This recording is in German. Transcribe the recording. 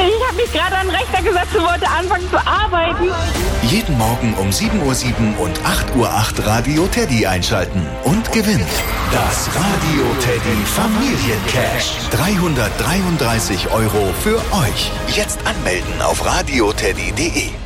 Ich habe mich gerade an den Rechner gesetzt und wollte anfangen zu arbeiten. Jeden Morgen um 7:07 Uhr und 8:08 Uhr Radio Teddy einschalten und gewinnen. Das Radio Teddy Familiencash. 333 € für euch. Jetzt anmelden auf radioteddy.de.